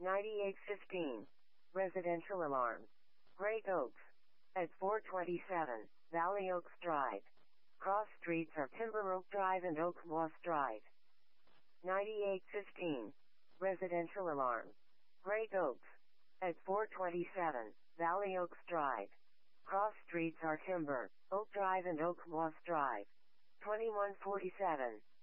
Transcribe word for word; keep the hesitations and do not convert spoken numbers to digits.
ninety-eight fifteen. Residential alarm. Great Oaks. At four twenty-seven, Valley Oaks Drive. Cross streets are Timber Oak Drive and Oak Moss Drive. ninety-eight fifteen. Residential alarm. Great Oaks. At four twenty-seven, Valley Oaks Drive. Cross streets are Timber, Oak Drive and Oak Moss Drive. twenty-one forty-seven.